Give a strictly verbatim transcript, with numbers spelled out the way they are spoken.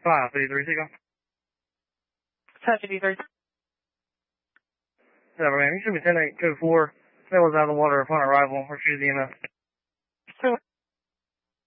five fifty-three, Seagull. ten fifty-three. Whatever, man. You should be ten eight two four. That was out of the water upon arrival. We're shooting the E M S.